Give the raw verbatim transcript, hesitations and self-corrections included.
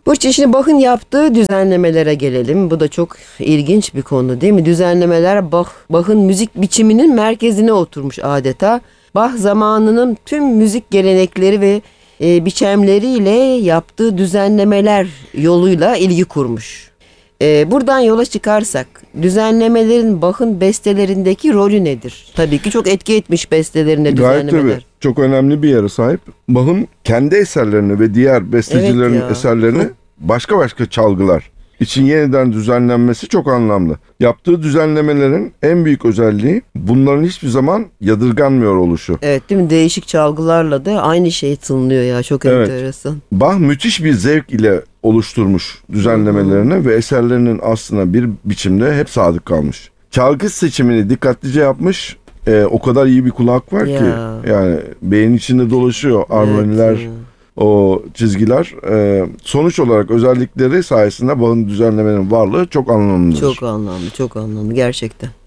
Burçin, şimdi Bach'ın yaptığı düzenlemelere gelelim. Bu da çok ilginç bir konu değil mi? Düzenlemeler Bach, Bach'ın müzik biçiminin merkezine oturmuş adeta. Bach zamanının tüm müzik gelenekleri ve e, biçimleriyle yaptığı düzenlemeler yoluyla ilgi kurmuş. E, buradan yola çıkarsak düzenlemelerin Bach'ın bestelerindeki rolü nedir? Tabii ki çok etki etmiş bestelerine Gayet düzenlemeler. tabii. Çok önemli bir yere sahip. Bach'ın kendi eserlerini ve diğer bestecilerin Evet ya. eserlerini Hı. başka başka çalgılar için yeniden düzenlenmesi çok anlamlı. Yaptığı düzenlemelerin en büyük özelliği bunların hiçbir zaman yadırganmıyor oluşu. Evet değil mi? Değişik çalgılarla da aynı şey tınlıyor ya. Çok Evet. enteresan. Bach müthiş bir zevk ile oluşturmuş düzenlemelerini Hı hı. ve eserlerinin aslına bir biçimde hep sadık kalmış. Çalgı seçimini dikkatlice yapmış. Ee, o kadar iyi bir kulak var Ya. ki yani beyin içinde dolaşıyor armoniler, Evet ya. o çizgiler. Ee, sonuç olarak özellikleri sayesinde Bach'ın düzenlemenin varlığı çok anlamlıdır. Çok anlamlı, çok anlamlı gerçekten.